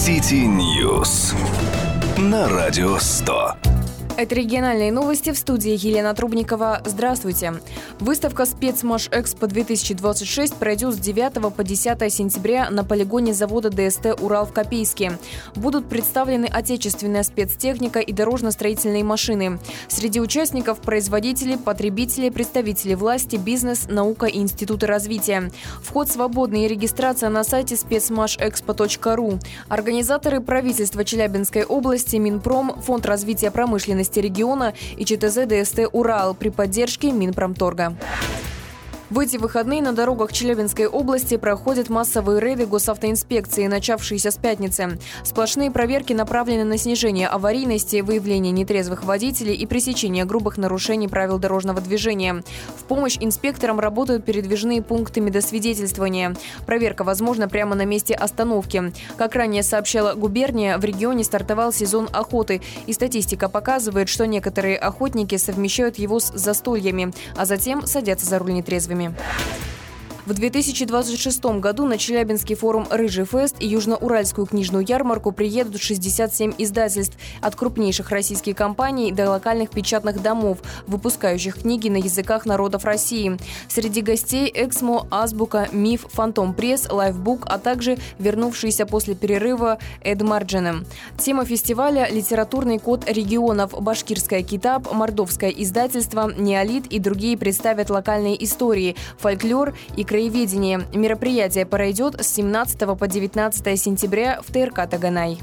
City News на Радио 100. Это региональные новости, в студии Елена Трубникова. Здравствуйте. Выставка «Спецмаш-Экспо-2026» пройдет с 9 по 10 сентября на полигоне завода ДСТ «Урал» в Копейске. Будут представлены отечественная спецтехника и дорожно-строительные машины. Среди участников – производители, потребители, представители власти, бизнес, наука и институты развития. Вход свободный и регистрация на сайте specmashexpo.ru. Организаторы – правительство Челябинской области, Минпром, Фонд развития промышленности региона и ЧТЗ ДСТ «Урал» при поддержке Минпромторга. В эти выходные на дорогах Челябинской области проходят массовые рейды госавтоинспекции, начавшиеся с пятницы. Сплошные проверки направлены на снижение аварийности, выявление нетрезвых водителей и пресечение грубых нарушений правил дорожного движения. В помощь инспекторам работают передвижные пункты медосвидетельствования. Проверка возможна прямо на месте остановки. Как ранее сообщала губерния, в регионе стартовал сезон охоты, и статистика показывает, что некоторые охотники совмещают его с застольями, а затем садятся за руль нетрезвыми. В 2026 году на Челябинский форум «Рыжий фест» и Южноуральскую книжную ярмарку приедут 67 издательств от крупнейших российских компаний до локальных печатных домов, выпускающих книги на языках народов России. Среди гостей «Эксмо», «Азбука», «Миф», «Фантом Пресс», «Лайфбук», а также вернувшиеся после перерыва Эдмарджены. Тема фестиваля – литературный код регионов. Башкирское «Китаб», мордовское издательство, «Неолит» и другие представят локальные истории, фольклор и краеведение. Мероприятие пройдет с 17 по 19 сентября в ТРК «Таганай».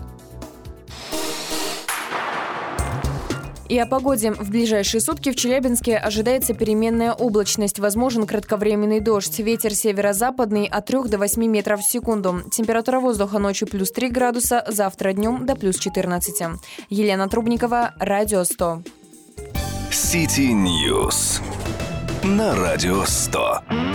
И о погоде. В ближайшие сутки в Челябинске ожидается переменная облачность. Возможен кратковременный дождь. Ветер северо-западный от 3 до 8 метров в секунду. Температура воздуха ночью плюс 3 градуса, завтра днем до плюс 14. Елена Трубникова, Радио 100. City News на Радио 100.